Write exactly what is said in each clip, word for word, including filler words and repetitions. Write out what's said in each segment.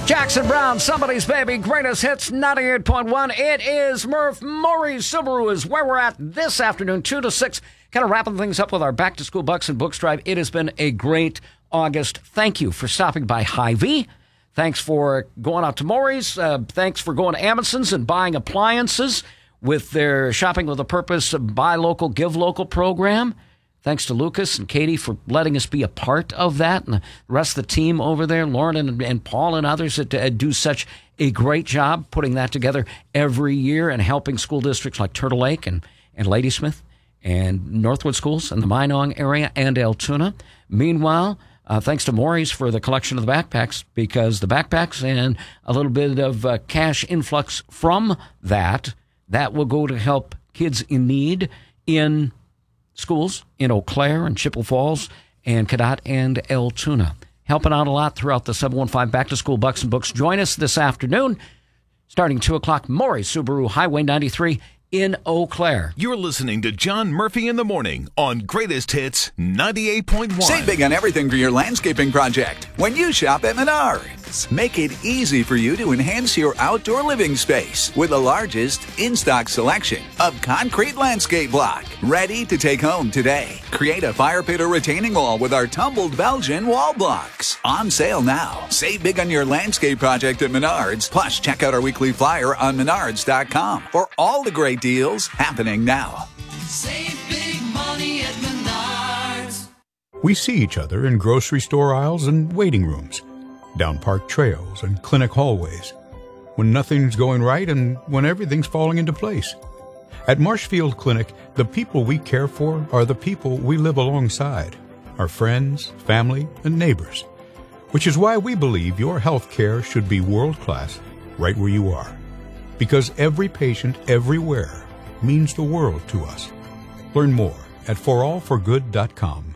Jackson Brown, Somebody's Baby, Greatest Hits, ninety-eight point one. It is Murph Murray Subaru is where we're at this afternoon, two to six. Kind of wrapping things up with our Back to School Bucks and Books Drive. It has been a great August. Thank you for stopping by Hy-Vee. Thanks for going out to Maury's. Uh, thanks for going to Amundsen's and buying appliances with their Shopping with a Purpose Buy Local, Give Local program. Thanks to Lucas and Katie for letting us be a part of that, and the rest of the team over there, Lauren and, and Paul and others that uh, do such a great job putting that together every year and helping school districts like Turtle Lake and, and Ladysmith and Northwood Schools and the Minong area and Altoona. Meanwhile, uh, thanks to Maury's for the collection of the backpacks, because the backpacks and a little bit of uh, cash influx from that, that will go to help kids in need in schools in Eau Claire and Chippewa Falls and Cadott and Altoona. Helping out a lot throughout the seven one five Back to School Bucks and Books. Join us this afternoon, starting two o'clock, Maury Subaru, Highway ninety-three in Eau Claire. You're listening to John Murphy in the Morning on Greatest Hits ninety-eight point one. Save big on everything for your landscaping project when you shop at Menards. Make it easy for you to enhance your outdoor living space with the largest in-stock selection of concrete landscape block. Ready to take home today. Create a fire pit or retaining wall with our tumbled Belgian wall blocks. On sale now. Save big on your landscape project at Menards. Plus, check out our weekly flyer on menards dot com for all the great deals happening now. Save big money at Menards. We see each other in grocery store aisles and waiting rooms, down park trails and clinic hallways, when nothing's going right and when everything's falling into place. At Marshfield Clinic, the people we care for are the people we live alongside, our friends, family, and neighbors, which is why we believe your health care should be world-class right where you are. Because every patient everywhere means the world to us. Learn more at for all for good dot com.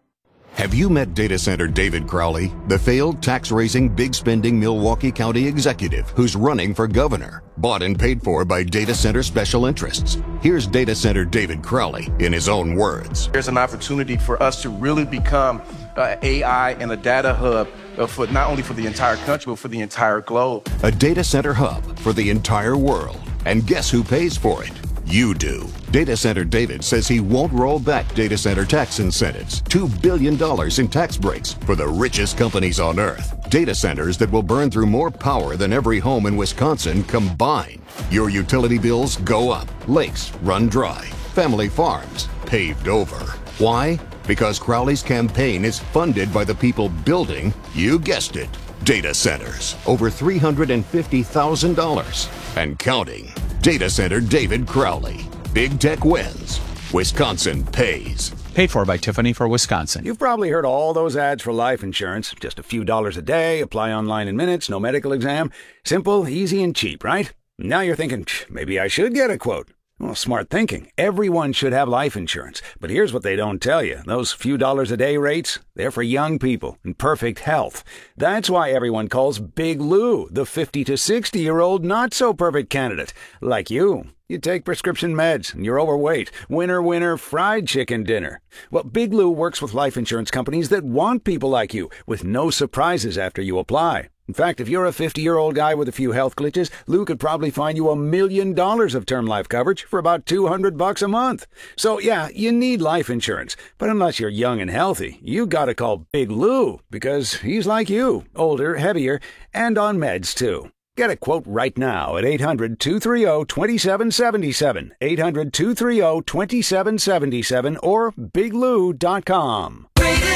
Have you met data center David Crowley, the failed tax-raising, big-spending Milwaukee County executive who's running for governor, bought and paid for by data center special interests? Here's data center David Crowley in his own words. There's an opportunity for us to really become uh, A I and a data hub uh, for not only for the entire country, but for the entire globe. A data center hub for the entire world. And guess who pays for it? You do. Data Center David says he won't roll back data center tax incentives. two billion dollars in tax breaks for the richest companies on earth. Data centers that will burn through more power than every home in Wisconsin combined. Your utility bills go up. Lakes run dry. Family farms paved over. Why? Because Crowley's campaign is funded by the people building, you guessed it, data centers. Over three hundred fifty thousand dollars and counting. Data Center David Crowley. Big tech wins. Wisconsin pays. Paid for by Tiffany for Wisconsin. You've probably heard all those ads for life insurance. Just a few dollars a day, apply online in minutes, no medical exam. Simple, easy, and cheap, right? Now you're thinking, maybe I should get a quote. Well, smart thinking. Everyone should have life insurance. But here's what they don't tell you. Those few dollars a day rates, they're for young people in perfect health. That's why everyone calls Big Lou the fifty to sixty-year-old not-so-perfect candidate. Like you. You take prescription meds, and you're overweight. Winner, winner, fried chicken dinner. Well, Big Lou works with life insurance companies that want people like you, with no surprises after you apply. In fact, if you're a fifty-year-old guy with a few health glitches, Lou could probably find you a million dollars of term life coverage for about two hundred bucks a month. So, yeah, you need life insurance. But unless you're young and healthy, you gotta call Big Lou, because he's like you, older, heavier, and on meds, too. Get a quote right now at eight hundred, two three zero, two seven seven seven, eight hundred, two three zero, two seven seven seven, or big lou dot com. Greatest